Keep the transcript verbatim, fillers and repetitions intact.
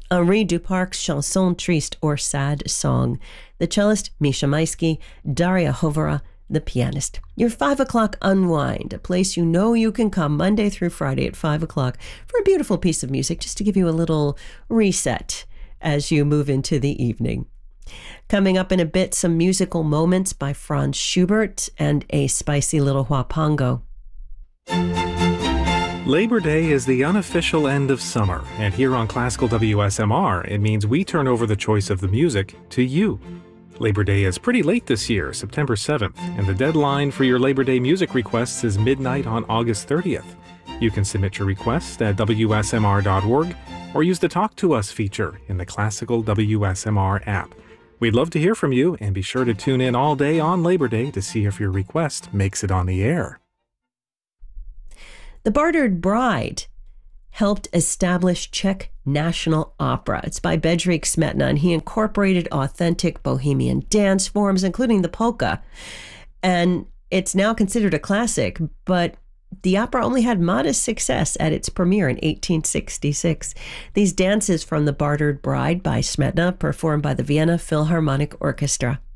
Henri Duparc's Chanson Triste, or Sad Song. The cellist, Misha Maisky. Daria Hovara, the pianist. Your five o'clock unwind, a place you know you can come Monday through Friday at five o'clock for a beautiful piece of music, just to give you a little reset as you move into the evening. Coming up in a bit, some musical moments by Franz Schubert and a spicy little huapango. Labor Day is the unofficial end of summer, and here on Classical W S M R, it means we turn over the choice of the music to you. Labor Day is pretty late this year, September seventh, and the deadline for your Labor Day music requests is midnight on August thirtieth. You can submit your request at W S M R dot org or use the Talk to Us feature in the Classical W S M R app. We'd love to hear from you, and be sure to tune in all day on Labor Day to see if your request makes it on the air. The Bartered Bride helped establish Czech National Opera. It's by Bedřich Smetana, and he incorporated authentic bohemian dance forms, including the polka. And it's now considered a classic, but the opera only had modest success at its premiere in eighteen sixty-six. These dances from The Bartered Bride by Smetana, performed by the Vienna Philharmonic Orchestra.